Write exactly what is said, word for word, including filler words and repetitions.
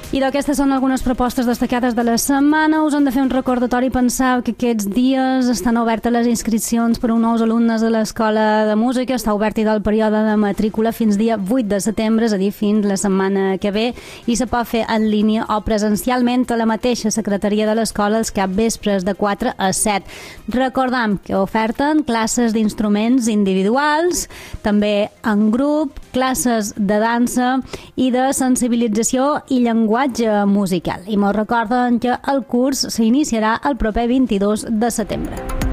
I d'aquestes són algunes propostes destacades de la setmana. Us hem de fer un recordatori. Penseu que aquests dies estan obertes les inscripcions per a nous alumnes de l'Escola de Música. Està obert i del període de matrícula fins dia vuit de setembre, és a dir, fins la setmana que ve, i se pot fer en línia o presencialment a la mateixa secretaria de l'escola els capvespres de quatre a set. Recordam que oferten classes d'instruments individuals, també en grup, classes de dansa i de sensibilització i llenguatge musical. I mos recorden que el curs s'iniciarà el proper vint-i-dos de setembre.